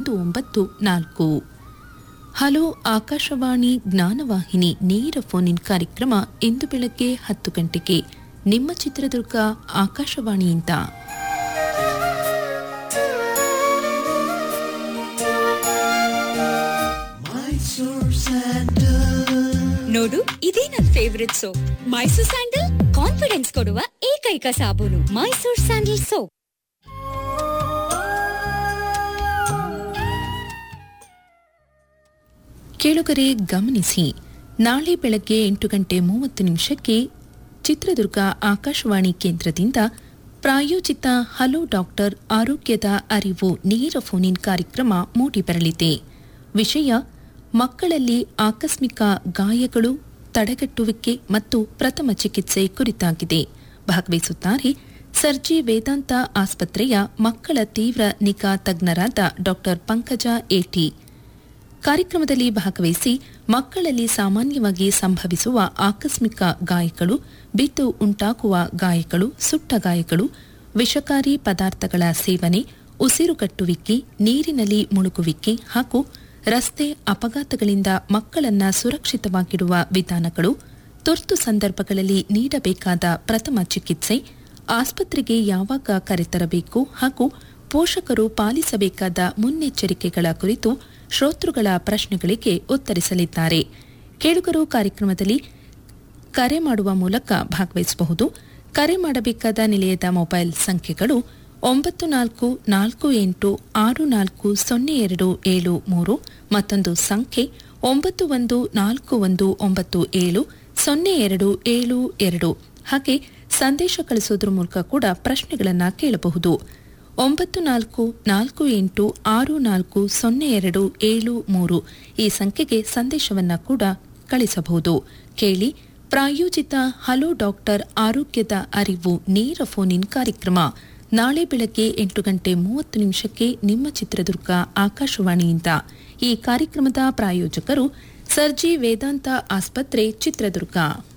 9914. Hello Akashvani Jnanavahini ನೇರ phone in ಕಾರ್ಯಕ್ರಮ ಇಂದು ಬೆಳಗ್ಗೆ 10 ಗಂಟೆಗೆ ನಿಮ್ಮ ಚಿತ್ರದುರ್ಗ ಆಕಾಶವಾಣಿಯಿಂದ. ನೋಡು, ಇದೇ ನನ್ favourite soap. Mysore sandal confidence ಕೊಡುವ ಏಕೈಕ ಸಾಬೂನು. Mysore sandal soap. ಕೇಳುಗರೆ ಗಮನಿಸಿ, ನಾಳೆ ಬೆಳಗ್ಗೆ 8:30 ಚಿತ್ರದುರ್ಗ ಆಕಾಶವಾಣಿ ಕೇಂದ್ರದಿಂದ ಪ್ರಾಯೋಜಿತ ಹಲೋ ಡಾಕ್ಟರ್ ಆರೋಗ್ಯದ ಅರಿವು ನೇರ ಫೋನ್ ಇನ್ ಕಾರ್ಯಕ್ರಮ ಮೂಡಿಬರಲಿದೆ. ವಿಷಯ ಮಕ್ಕಳಲ್ಲಿ ಆಕಸ್ಮಿಕ ಗಾಯಗಳು, ತಡೆಗಟ್ಟುವಿಕೆ ಮತ್ತು ಪ್ರಥಮ ಚಿಕಿತ್ಸೆ ಕುರಿತಾಗಿದೆ. ಭಾಗವಹಿಸುತ್ತಾರೆ ಸರ್ಜಿ ವೇದಾಂತ ಆಸ್ಪತ್ರೆಯ ಮಕ್ಕಳ ತೀವ್ರ ನಿಗಾ ತಜ್ಞರಾದ ಡಾಕ್ಟರ್ ಪಂಕಜ ಎಟಿ. ಕಾರ್ಯಕ್ರಮದಲ್ಲಿ ಭಾಗವಹಿಸಿ ಮಕ್ಕಳಲ್ಲಿ ಸಾಮಾನ್ಯವಾಗಿ ಸಂಭವಿಸುವ ಆಕಸ್ಮಿಕ ಗಾಯಗಳು, ಬಿದ್ದು ಉಂಟಾಗುವ ಗಾಯಗಳು, ಸುಟ್ಟ ಗಾಯಗಳು, ವಿಷಕಾರಿ ಪದಾರ್ಥಗಳ ಸೇವನೆ, ಉಸಿರುಗಟ್ಟುವಿಕೆ, ನೀರಿನಲ್ಲಿ ಮುಳುಗುವಿಕೆ ಹಾಗೂ ರಸ್ತೆ ಅಪಘಾತಗಳಿಂದ ಮಕ್ಕಳನ್ನ ಸುರಕ್ಷಿತವಾಗಿಡುವ ವಿಧಾನಗಳು, ತುರ್ತು ಸಂದರ್ಭಗಳಲ್ಲಿ ನೀಡಬೇಕಾದ ಪ್ರಥಮ ಚಿಕಿತ್ಸೆ, ಆಸ್ಪತ್ರೆಗೆ ಯಾವಾಗ ಕರೆತರಬೇಕು ಹಾಗೂ ಪೋಷಕರು ಪಾಲಿಸಬೇಕಾದ ಮುನ್ನೆಚ್ಚರಿಕೆಗಳ ಕುರಿತು ಶ್ರೋತೃಗಳ ಪ್ರಶ್ನೆಗಳಿಗೆ ಉತ್ತರಿಸಲಿದ್ದಾರೆ. ಕೇಳುಗರು ಕಾರ್ಯಕ್ರಮದಲ್ಲಿ ಕರೆ ಮಾಡುವ ಮೂಲಕ ಭಾಗವಹಿಸಬಹುದು. ಕರೆ ಮಾಡಬೇಕಾದ ನಿಲಯದ ಮೊಬೈಲ್ ಸಂಖ್ಯೆಗಳು 9448640273, ಮತ್ತೊಂದು ಸಂಖ್ಯೆ 9141970272. ಹಾಗೆ ಸಂದೇಶ ಕಳಿಸೋದ್ರ ಮೂಲಕ ಕೂಡ ಪ್ರಶ್ನೆಗಳನ್ನು ಕೇಳಬಹುದು. 9448640273 ಈ ಸಂಖ್ಯೆಗೆ ಸಂದೇಶವನ್ನು ಕೂಡ ಕಳಿಸಬಹುದು. ಕೇಳಿ ಪ್ರಾಯೋಜಿತ ಹಲೋ ಡಾಕ್ಟರ್ ಆರೋಗ್ಯದ ಅರಿವು ನೇರ ಫೋನ್ ಇನ್ ಕಾರ್ಯಕ್ರಮ ನಾಳೆ ಬೆಳಗ್ಗೆ 8:30 ನಿಮ್ಮ ಚಿತ್ರದುರ್ಗ ಆಕಾಶವಾಣಿಯಿಂದ. ಈ ಕಾರ್ಯಕ್ರಮದ ಪ್ರಾಯೋಜಕರು ಸರ್ಜಿ ವೇದಾಂತ ಆಸ್ಪತ್ರೆ ಚಿತ್ರದುರ್ಗ.